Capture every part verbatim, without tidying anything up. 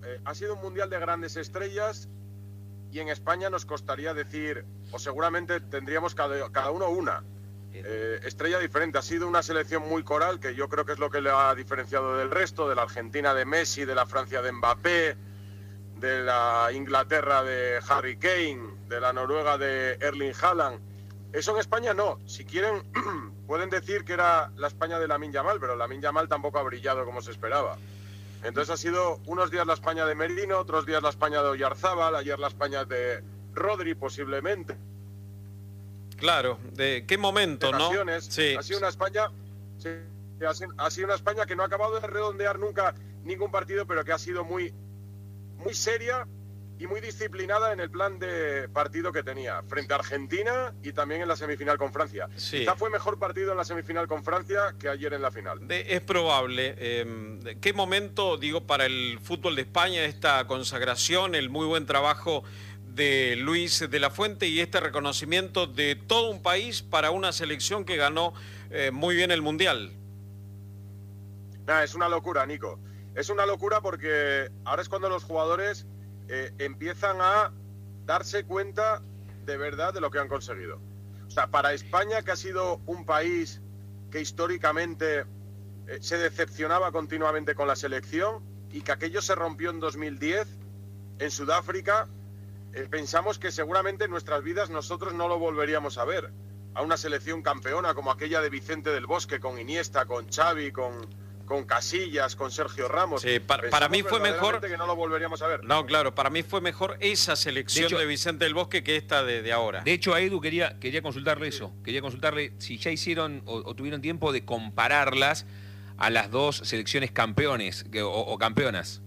eh, ha sido un mundial de grandes estrellas y en España nos costaría decir, o seguramente tendríamos cada, cada uno una eh, estrella diferente. Ha sido una selección muy coral, que yo creo que es lo que le ha diferenciado del resto, de la Argentina de Messi, de la Francia de Mbappé, de la Inglaterra de Harry Kane, de la Noruega de Erling Haaland. Eso en España no. Si quieren, pueden decir que era la España de Lamine Yamal, pero Lamine Yamal tampoco ha brillado como se esperaba. Entonces ha sido unos días la España de Merino, otros días la España de Oyarzábal, ayer la España de Rodri posiblemente. Claro, ¿de qué momento, no? Sí. Ha sido una España, sí, ha sido, ha sido una España que no ha acabado de redondear nunca ningún partido, pero que ha sido muy, muy seria y muy disciplinada en el plan de partido que tenía frente a Argentina y también en la semifinal con Francia. Sí. Quizá fue mejor partido en la semifinal con Francia que ayer en la final. De, es probable. Eh, ¿Qué momento, digo, para el fútbol de España, esta consagración, el muy buen trabajo de Luis de la Fuente y este reconocimiento de todo un país para una selección que ganó eh, muy bien el Mundial? Nah, es una locura, Nico. Es una locura porque ahora es cuando los jugadores Eh, empiezan a darse cuenta de verdad de lo que han conseguido. O sea, para España, que ha sido un país que históricamente eh, se decepcionaba continuamente con la selección y que aquello se rompió en dos mil diez en Sudáfrica, eh, pensamos que seguramente en nuestras vidas nosotros no lo volveríamos a ver. A una selección campeona como aquella de Vicente del Bosque, con Iniesta, con Xavi, con... con Casillas, con Sergio Ramos. Sí, para, para mí fue mejor que no lo volveríamos a ver. No, claro, para mí fue mejor esa selección de, hecho, de Vicente del Bosque que esta de, de ahora. De hecho, a Edu quería, quería consultarle eso. Quería consultarle si ya hicieron o, o tuvieron tiempo de compararlas a las dos selecciones campeones que, o, o campeonas.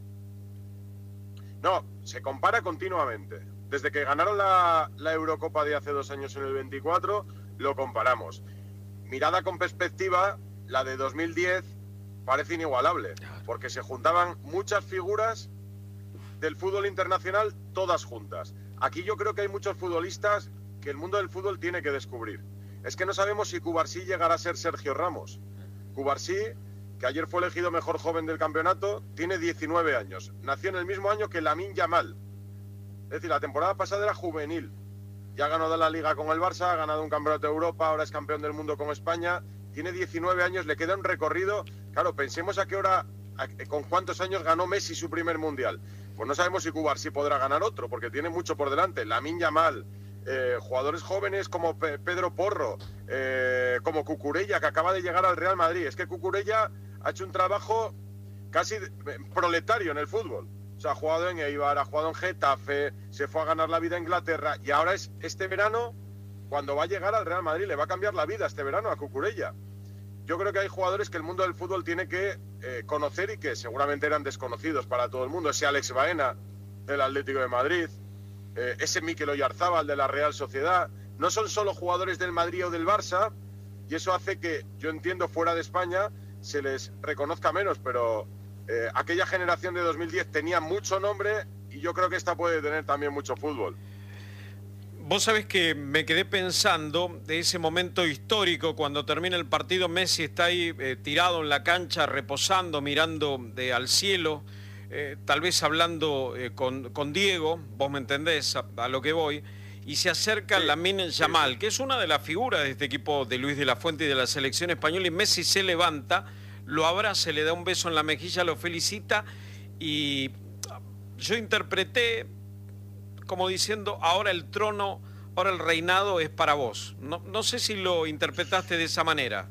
No, se compara continuamente. Desde que ganaron la, la Eurocopa de hace dos años en el veinticuatro, lo comparamos. Mirada con perspectiva, la de dos mil diez parece inigualable, porque se juntaban muchas figuras del fútbol internacional, todas juntas. Aquí yo creo que hay muchos futbolistas que el mundo del fútbol tiene que descubrir. Es que no sabemos si Cubarsí llegará a ser Sergio Ramos. Cubarsí, que ayer fue elegido mejor joven del campeonato, tiene diecinueve años. Nació en el mismo año que Lamine Yamal. Es decir, la temporada pasada era juvenil. Ya ganó de la Liga con el Barça, ha ganado un campeonato de Europa, ahora es campeón del mundo con España. Tiene diecinueve años, le queda un recorrido. Claro, pensemos a qué hora, a, con cuántos años ganó Messi su primer mundial. Pues no sabemos si Cubarsí podrá ganar otro, porque tiene mucho por delante. Lamine Yamal, eh, jugadores jóvenes como Pe Pedro Porro, eh, como Cucurella, que acaba de llegar al Real Madrid. Es que Cucurella ha hecho un trabajo casi proletario en el fútbol. O sea, ha jugado en Eibar, ha jugado en Getafe, se fue a ganar la vida a Inglaterra y ahora es este verano cuando va a llegar al Real Madrid. Le va a cambiar la vida este verano a Cucurella. Yo creo que hay jugadores que el mundo del fútbol tiene que eh, conocer y que seguramente eran desconocidos para todo el mundo. Ese Alex Baena del Atlético de Madrid, eh, ese Mikel Oyarzábal de la Real Sociedad. No son solo jugadores del Madrid o del Barça, y eso hace que, yo entiendo, fuera de España se les reconozca menos, pero eh, aquella generación de dos mil diez tenía mucho nombre y yo creo que esta puede tener también mucho fútbol. Vos sabés que me quedé pensando de ese momento histórico cuando termina el partido. Messi está ahí eh, tirado en la cancha, reposando, mirando de, al cielo, eh, tal vez hablando eh, con, con Diego, vos me entendés a, a lo que voy, y se acerca sí, Lamine Yamal, sí, que es una de las figuras de este equipo de Luis de la Fuente y de la selección española, y Messi se levanta, lo abraza, le da un beso en la mejilla, lo felicita, y yo interpreté como diciendo, ahora el trono, ahora el reinado es para vos. No, no sé si lo interpretaste de esa manera.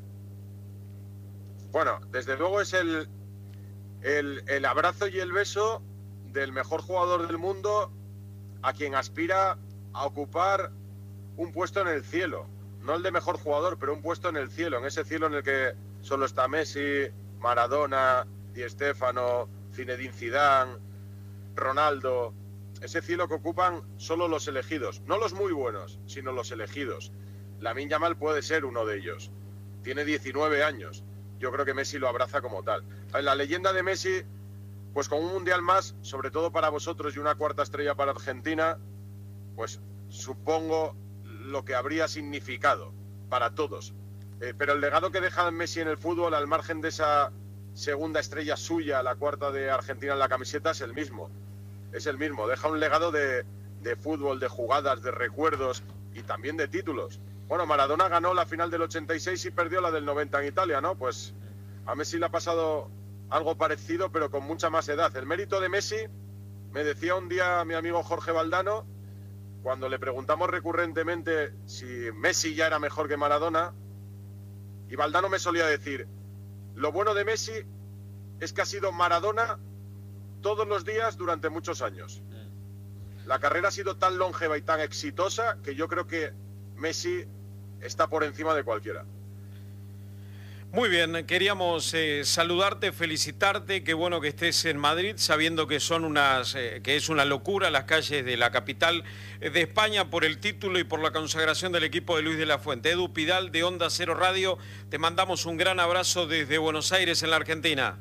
Bueno, desde luego es el, el, el abrazo y el beso del mejor jugador del mundo a quien aspira a ocupar un puesto en el cielo. No el de mejor jugador, pero un puesto en el cielo, en ese cielo en el que solo está Messi, Maradona, Di Stéfano, Zinedine Zidane, Ronaldo. Ese cielo que ocupan solo los elegidos, no los muy buenos, sino los elegidos. Lamine Yamal puede ser uno de ellos. Tiene diecinueve años. Yo creo que Messi lo abraza como tal. La leyenda de Messi, pues con un mundial más, sobre todo para vosotros y una cuarta estrella para Argentina, pues supongo lo que habría significado para todos. Eh, pero el legado que deja Messi en el fútbol, al margen de esa segunda estrella suya, la cuarta de Argentina en la camiseta, es el mismo. Es el mismo. Deja un legado de, de fútbol, de jugadas, de recuerdos y también de títulos. Bueno, Maradona ganó la final del ochenta y seis y perdió la del noventa en Italia, ¿no? Pues a Messi le ha pasado algo parecido, pero con mucha más edad. El mérito de Messi, me decía un día mi amigo Jorge Valdano, cuando le preguntamos recurrentemente si Messi ya era mejor que Maradona, y Valdano me solía decir, lo bueno de Messi es que ha sido Maradona todos los días durante muchos años. La carrera ha sido tan longeva y tan exitosa que yo creo que Messi está por encima de cualquiera. Muy bien, queríamos eh, saludarte, felicitarte, qué bueno que estés en Madrid, sabiendo que son unas, eh, que es una locura las calles de la capital de España por el título y por la consagración del equipo de Luis de la Fuente. Edu Pidal de Onda Cero Radio, te mandamos un gran abrazo desde Buenos Aires en la Argentina.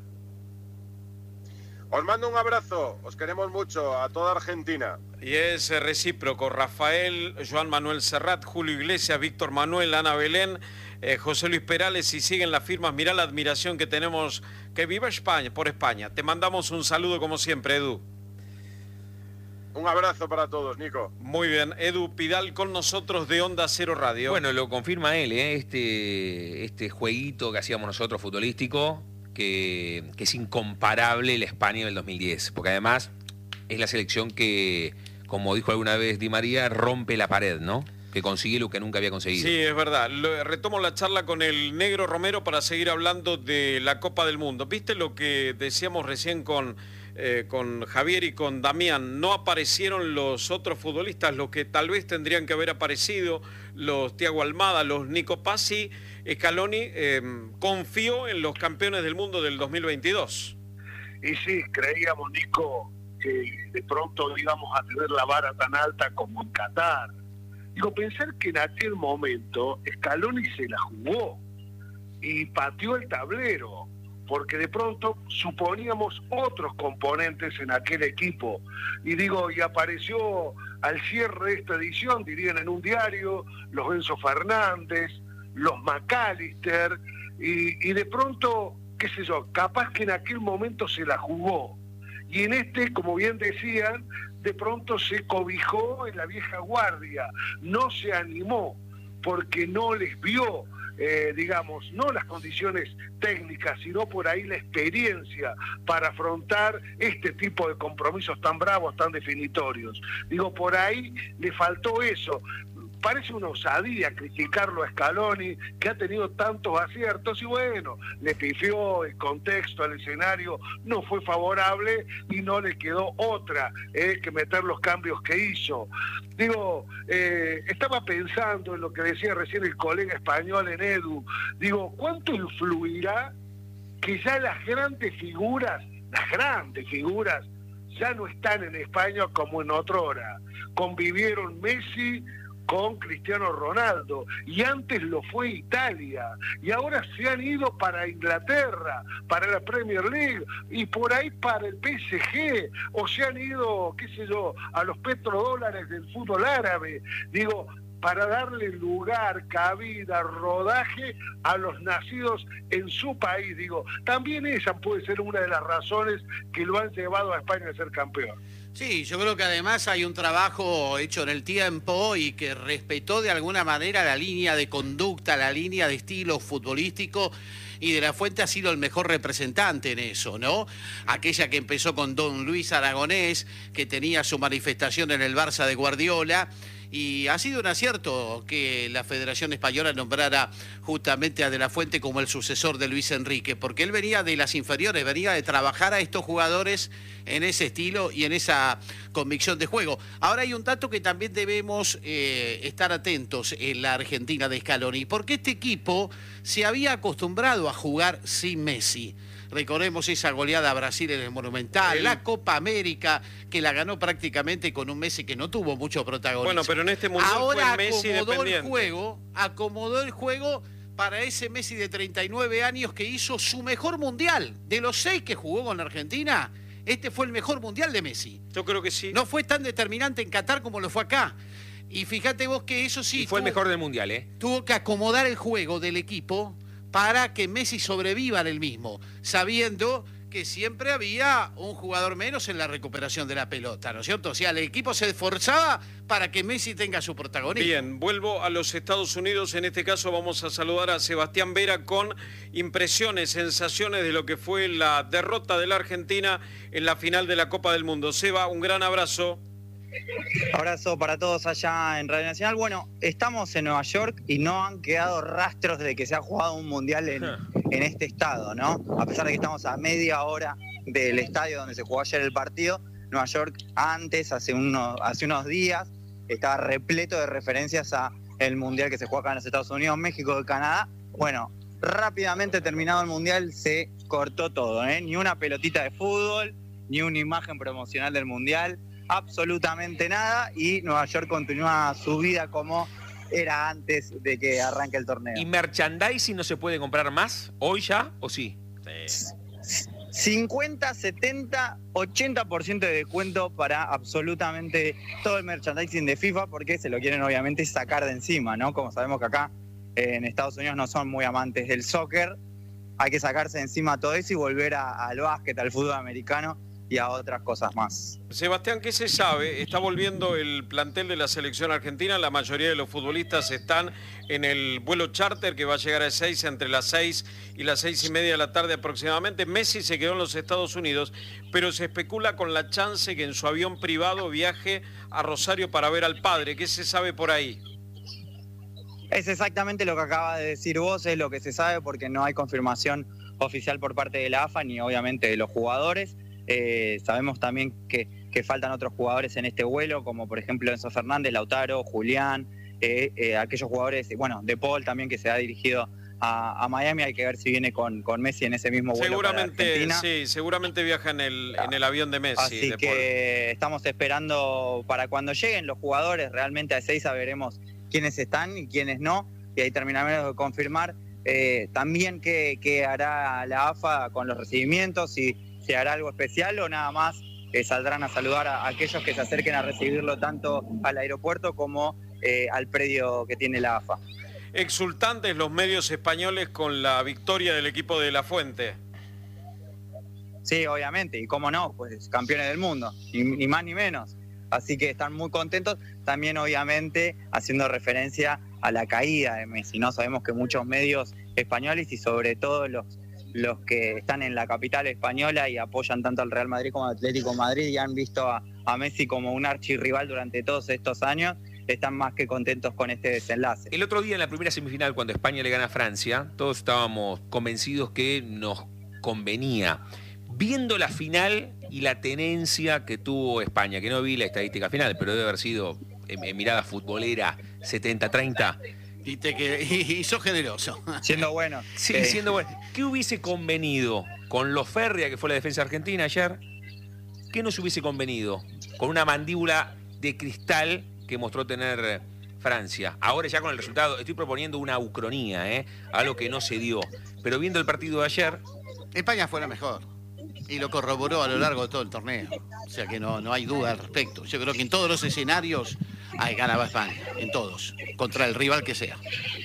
Os mando un abrazo, os queremos mucho, a toda Argentina. Y es recíproco, Rafael, Joan Manuel Serrat, Julio Iglesias, Víctor Manuel, Ana Belén, eh, José Luis Perales, y siguen las firmas. Mirá la admiración que tenemos, que viva España, por España. Te mandamos un saludo como siempre, Edu. Un abrazo para todos, Nico. Muy bien, Edu Pidal con nosotros de Onda Cero Radio. Bueno, lo confirma él, ¿eh? este, este jueguito que hacíamos nosotros futbolístico, que, que es incomparable la España del dos mil diez, porque además es la selección que, como dijo alguna vez Di María, rompe la pared, ¿no? Que consigue lo que nunca había conseguido. Sí, es verdad. Lo, retomo la charla con el Negro Romero para seguir hablando de la Copa del Mundo. ¿Viste lo que decíamos recién con, eh, con Javier y con Damián? No aparecieron los otros futbolistas, los que tal vez tendrían que haber aparecido, los Thiago Almada, los Nico Pazzi. Scaloni eh, confió en los campeones del mundo del dos mil veintidós. Y sí, creíamos, Nico, que de pronto íbamos a tener la vara tan alta como en Qatar. Digo, pensar que en aquel momento Scaloni se la jugó y pateó el tablero, porque de pronto suponíamos otros componentes en aquel equipo. Y digo, y apareció al cierre de esta edición, dirían en un diario, los Enzo Fernández, los McAllister, y, y de pronto, qué sé yo, capaz que en aquel momento se la jugó. Y en este, como bien decían, de pronto se cobijó en la vieja guardia, no se animó, porque no les vio, eh, digamos, no las condiciones técnicas, sino por ahí la experiencia para afrontar este tipo de compromisos tan bravos, tan definitorios. Digo, por ahí le faltó eso. Parece una osadía criticarlo a Scaloni, que ha tenido tantos aciertos, y bueno, le pifió, el contexto, el escenario no fue favorable y no le quedó otra eh, que meter los cambios que hizo. Digo, eh, estaba pensando en lo que decía recién el colega español en Edu, digo, ¿cuánto influirá que ya las grandes figuras, las grandes figuras, ya no están en España como en otrora? Convivieron Messi con Cristiano Ronaldo, y antes lo fue Italia, y ahora se han ido para Inglaterra, para la Premier League, y por ahí para el P S G, o se han ido, qué sé yo, a los petrodólares del fútbol árabe. Digo, para darle lugar, cabida, rodaje a los nacidos en su país. Digo, también esa puede ser una de las razones que lo han llevado a España a ser campeón. Sí, yo creo que además hay un trabajo hecho en el tiempo y que respetó de alguna manera la línea de conducta, la línea de estilo futbolístico, y De la Fuente ha sido el mejor representante en eso, ¿no? Aquella que empezó con Don Luis Aragonés, que tenía su manifestación en el Barça de Guardiola, y ha sido un acierto que la Federación Española nombrara justamente a De la Fuente como el sucesor de Luis Enrique, porque él venía de las inferiores, venía de trabajar a estos jugadores en ese estilo y en esa convicción de juego. Ahora hay un dato que también debemos eh, estar atentos en la Argentina de Scaloni, porque este equipo se había acostumbrado a jugar sin Messi. Recordemos esa goleada a Brasil en el Monumental, la Copa América, que la ganó prácticamente con un Messi que no tuvo mucho protagonismo. Bueno, pero en este Mundial ahora fue Messi acomodó el dependiente. juego, acomodó el juego para ese Messi de treinta y nueve años que hizo su mejor Mundial. De los seis que jugó con la Argentina, este fue el mejor Mundial de Messi. Yo creo que sí. No fue tan determinante en Qatar como lo fue acá. Y fíjate vos que eso sí... Y fue tuvo, el mejor del Mundial, ¿eh? Tuvo que acomodar el juego del equipo para que Messi sobreviva en el mismo, sabiendo que siempre había un jugador menos en la recuperación de la pelota, ¿no es cierto? O sea, el equipo se esforzaba para que Messi tenga su protagonismo. Bien, vuelvo a los Estados Unidos. En este caso vamos a saludar a Sebastián Vera con impresiones, sensaciones de lo que fue la derrota de la Argentina en la final de la Copa del Mundo. Seba, un gran abrazo. Abrazo para todos allá en Radio Nacional. Bueno, estamos en Nueva York y no han quedado rastros de que se ha jugado un mundial en, en este estado, ¿no? A pesar de que estamos a media hora del estadio donde se jugó ayer el partido, Nueva York antes, hace unos, hace unos días, estaba repleto de referencias a el mundial que se jugó acá en los Estados Unidos, México y Canadá. Bueno, rápidamente terminado el mundial se cortó todo, ¿eh? Ni una pelotita de fútbol, ni una imagen promocional del mundial, absolutamente nada, y Nueva York continúa su vida como era antes de que arranque el torneo. ¿Y merchandising no se puede comprar más hoy ya o sí? Sí. cincuenta, setenta, ochenta por ciento de descuento para absolutamente todo el merchandising de FIFA, porque se lo quieren obviamente sacar de encima, ¿no? Como sabemos que acá eh, en Estados Unidos no son muy amantes del soccer, hay que sacarse de encima todo eso y volver a, al básquet, al fútbol americano y a otras cosas más. Sebastián, ¿qué se sabe? Está volviendo el plantel de la selección argentina, la mayoría de los futbolistas están en el vuelo charter que va a llegar a Ezeiza entre las seis y las seis y media de la tarde aproximadamente. Messi se quedó en los Estados Unidos, pero se especula con la chance que en su avión privado viaje a Rosario para ver al padre. ¿Qué se sabe por ahí? Es exactamente lo que acaba de decir vos, es lo que se sabe porque no hay confirmación oficial por parte de la A F A ni obviamente de los jugadores. Eh, sabemos también que, que faltan otros jugadores en este vuelo, como por ejemplo Enzo Fernández, Lautaro, Julián, eh, eh, aquellos jugadores, bueno, De Paul también que se ha dirigido a, a Miami, hay que ver si viene con, con Messi en ese mismo vuelo. Seguramente, sí, seguramente viaja en el, en el avión de Messi. Así de que Paul. Estamos esperando para cuando lleguen los jugadores, realmente a Ezeiza veremos quiénes están y quiénes no, y ahí terminaremos de confirmar eh, también qué, qué hará la A F A con los recibimientos, si ¿se hará algo especial o nada más eh, saldrán a saludar a, a aquellos que se acerquen a recibirlo tanto al aeropuerto como eh, al predio que tiene la A F A? Exultantes los medios españoles con la victoria del equipo de La Fuente. Sí, obviamente, y cómo no, pues campeones del mundo, ni, ni más ni menos. Así que están muy contentos, también obviamente haciendo referencia a la caída de Messi, ¿no? Sabemos que muchos medios españoles y sobre todo los los que están en la capital española y apoyan tanto al Real Madrid como al Atlético de Madrid y han visto a, a Messi como un archirrival durante todos estos años, están más que contentos con este desenlace. El otro día en la primera semifinal, cuando España le gana a Francia, todos estábamos convencidos que nos convenía. Viendo la final y la tenencia que tuvo España, que no vi la estadística final, pero debe haber sido en, en mirada futbolera setenta treinta. Y, te que, y, y sos generoso. Siendo bueno. Sí, eh. siendo bueno. ¿Qué hubiese convenido con lo férrea que fue la defensa argentina ayer? ¿Qué nos hubiese convenido con una mandíbula de cristal que mostró tener Francia? Ahora ya con el resultado, estoy proponiendo una ucronía, ¿eh? Algo que no se dio. Pero viendo el partido de ayer... España fue la mejor. Y lo corroboró a lo largo de todo el torneo. O sea que no, no hay duda al respecto. Yo creo que en todos los escenarios hay ganaba España, en todos, contra el rival que sea.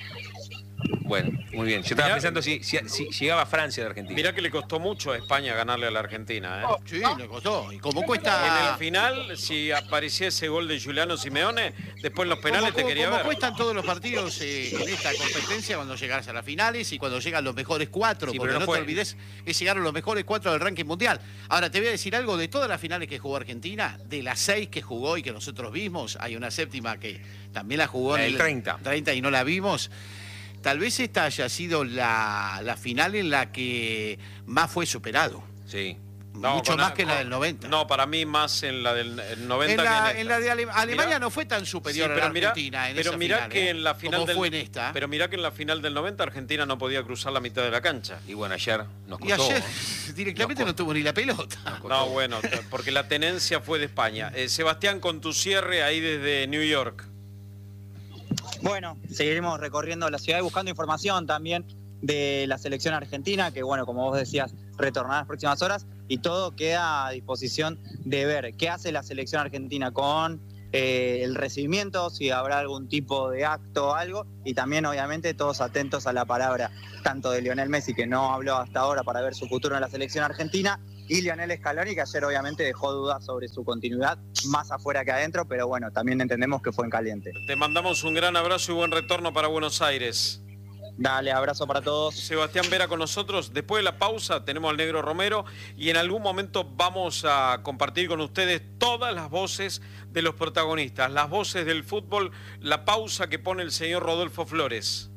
Bueno, muy bien. Yo estaba Mirá, pensando si, si, si llegaba Francia de Argentina. Mirá que le costó mucho a España ganarle a la Argentina, ¿eh? Oh, sí, le costó. ¿Y cómo cuesta? En el final, si aparecía ese gol de Giuliano Simeone, después en los penales ¿Cómo, te quería cómo ver. cuestan todos los partidos eh, en esta competencia cuando llegas a las finales y cuando llegan los mejores cuatro? Sí, porque pero no, no te fue. olvides que llegaron los mejores cuatro del ranking mundial. Ahora, te voy a decir algo de todas las finales que jugó Argentina, de las seis que jugó y que nosotros vimos, hay una séptima que también la jugó La en del treinta. treinta y no la vimos. Tal vez esta haya sido la, la final en la que más fue superado. Sí. No, Mucho con- más que la con- del noventa. No, para mí más en la del el noventa En la, que en en esta. la de Ale- Alemania Mirá. no fue tan superior Sí, a pero la mirá- Argentina en pero esa mirá final, que ¿eh? en la final como del, fue en esta. Pero mirá que en la final del noventa Argentina no podía cruzar la mitad de la cancha. Y bueno, ayer nos Y costó. ayer ¿eh? directamente Nos no tuvo ni la pelota. costó. No, bueno, t- porque la tenencia fue de España. Eh, Sebastián, con tu cierre ahí desde New York. Bueno, seguiremos recorriendo la ciudad y buscando información también de la selección argentina, que bueno, como vos decías, retornará en las próximas horas y todo queda a disposición de ver qué hace la selección argentina con eh, el recibimiento, si habrá algún tipo de acto o algo, y también obviamente todos atentos a la palabra tanto de Lionel Messi, que no habló hasta ahora para ver su futuro en la selección argentina, y Lionel Scaloni, que ayer obviamente dejó dudas sobre su continuidad, más afuera que adentro, pero bueno, también entendemos que fue en caliente. Te mandamos un gran abrazo y buen retorno para Buenos Aires. Dale, abrazo para todos. Sebastián Vera con nosotros. Después de la pausa tenemos al Negro Romero y en algún momento vamos a compartir con ustedes todas las voces de los protagonistas, las voces del fútbol, la pausa que pone el señor Rodolfo Flores.